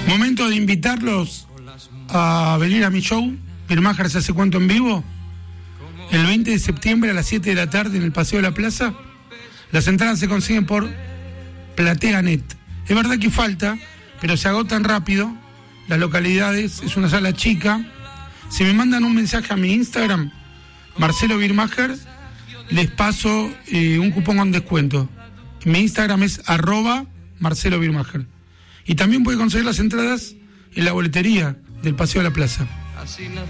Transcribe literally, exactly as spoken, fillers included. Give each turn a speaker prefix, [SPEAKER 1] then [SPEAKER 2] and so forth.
[SPEAKER 1] Momento de invitarlos a venir a mi show, Birmacher se hace cuento en vivo, el veinte de septiembre a las siete de la tarde en el Paseo de la Plaza. Las entradas se consiguen por PlateaNet. Es verdad que falta, pero se agotan rápido. Las localidades, es una sala chica. Si me mandan un mensaje a mi Instagram, Marcelo Birmacher, les paso eh, un cupón con descuento. Mi Instagram es arroba Marcelo Birmacher. Y también puede conseguir las entradas en la boletería del Paseo de la Plaza.